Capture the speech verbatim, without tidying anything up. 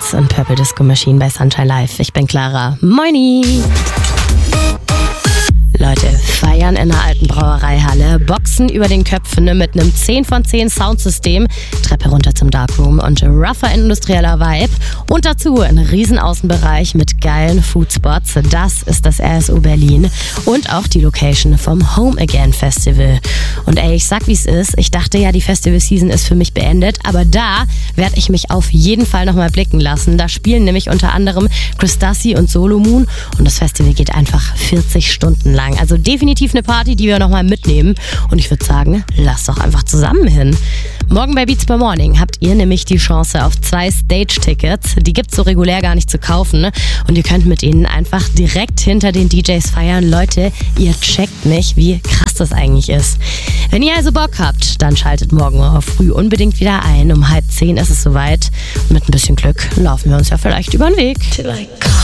Beats und Purple Disco Machine bei Sunshine Live. Ich bin Clara. Moini! Leute, feiern in einer alten Brauereihalle, Boxen über den Köpfen mit einem zehn von zehn Soundsystem, Treppe runter zum Darkroom und rougher industrieller Vibe und dazu ein riesen Außenbereich mit geilen Foodspots. Das ist das R S O Berlin und auch die Location vom Home Again Festival. Und ey, ich sag wie's ist, ich dachte ja, die Festival-Season ist für mich beendet, aber da werde ich mich auf jeden Fall nochmal blicken lassen. Da spielen nämlich unter anderem Chris Dassi und Solo Moon und das Festival geht einfach vierzig Stunden lang. Also definitiv eine Party, die wir nochmal mitnehmen. Und ich würde sagen, lasst doch einfach zusammen hin. Morgen bei Beats by Morning habt ihr nämlich die Chance auf zwei Stage-Tickets. Die gibt's so regulär gar nicht zu kaufen. Und ihr könnt mit ihnen einfach direkt hinter den D Js feiern. Leute, ihr checkt nicht, wie krass das eigentlich ist. Wenn ihr also Bock habt, dann schaltet morgen früh unbedingt wieder ein. Um halb zehn ist es soweit. Und mit ein bisschen Glück laufen wir uns ja vielleicht über den Weg.